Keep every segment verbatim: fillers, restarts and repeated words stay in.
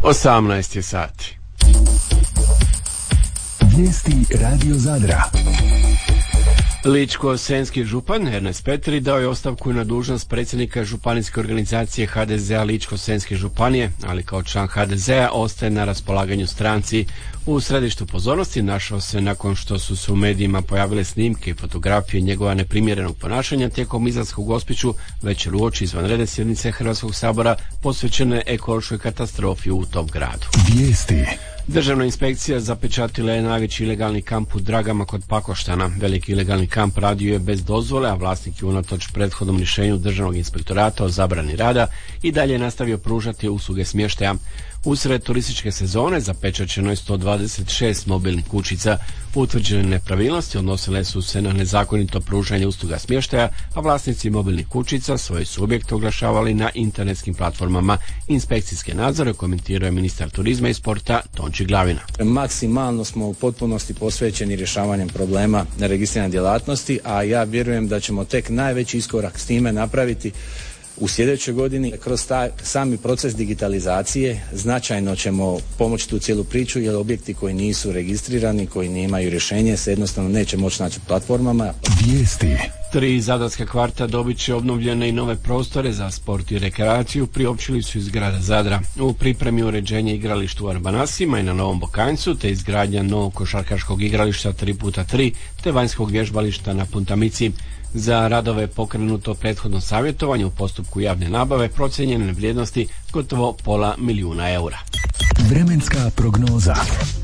osamnaest je sati. Vijesti Radio Zadra. Ličko-senjski župan Ernest Petri dao je ostavku na dužnost predsjednika županijske organizacije ha de zea Ličko-senjske županije, ali kao član ha de zea ostaje na raspolaganju stranci. U središtu pozornosti našao se nakon što su se u medijima pojavile snimke i fotografije njegova neprimjerenog ponašanja tijekom izlaska u Gospiću večer uoči izvanredne sjednice Hrvatskog sabora posvećene ekološkoj katastrofi u tom gradu. Vijesti. Državna inspekcija zapečatila je najveći ilegalni kamp u Dragama kod Pakoštana. Veliki ilegalni kamp radio je bez dozvole, a vlasnik je unatoč prethodnom rješenju Državnog inspektorata o zabrani rada i dalje nastavio pružati usluge smještaja. Usred turističke sezone zapečaćeno je sto dvadeset šest mobilnih kućica. Utvrđene nepravilnosti odnosile su se na nezakonito pružanje usluga smještaja, a vlasnici mobilnih kućica svoje su objekte oglašavali na internetskim platformama. Inspekcijske nadzore komentirao je ministar turizma i sporta Tonči Glavina. Maksimalno smo u potpunosti posvećeni rješavanjem problema neregistrirane djelatnosti, a ja vjerujem da ćemo tek najveći iskorak s time napraviti u sljedećoj godini. Kroz taj sami proces digitalizacije značajno ćemo pomoći tu cijelu priču, jer objekti koji nisu registrirani, koji nemaju rješenje, se jednostavno neće moći naći platformama. Vijesti. Tri zadarska kvarta dobit će obnovljene i nove prostore za sport i rekreaciju, priopćili su iz grada Zadra. U pripremi uređenja igrališta u Arbanasima i na Novom Bokanjcu, te izgradnja novog košarkaškog igrališta tri puta tri, te vanjskog vježbališta na Puntamici. Za radove pokrenuto prethodno savjetovanje u postupku javne nabave procijenjene vrijednosti gotovo pola milijuna eura. Vremenska prognoza.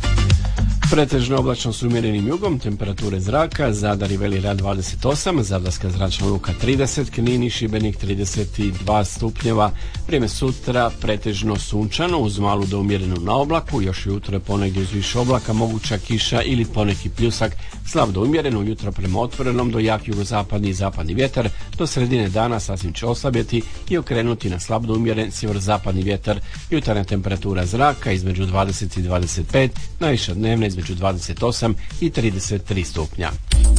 Pretežno oblačno s umjerenim jugom, temperature zraka, Zadar i Veli Rad dvadeset osam, Zadarska zračna luka trideset, Knin i Šibenik trideset dva stupnjeva. Vrijeme sutra pretežno sunčano uz malu do umjerenu na oblaku, još jutro je ponegdje uz više oblaka, moguća kiša ili poneki pljusak, slab do umjereno, jutro prema otvorenom do jak jugozapadni i zapadni vjetar, do sredine dana sasvim će oslabjeti i okrenuti na slab do umjeren sjeverozapadni vjetar. Jutarnja temperatura zraka između dvadeset i dvadeset pet, najviša dnevna između dvadeset osam i trideset tri stupnja.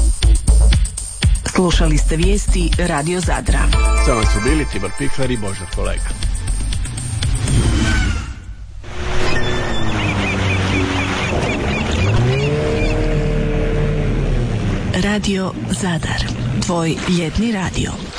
Slušali ste vijesti Radio Zadra. Sa vam su bili Tibor Pikler i Božar Kolega. Radio Zadar, tvoj ljetni radio.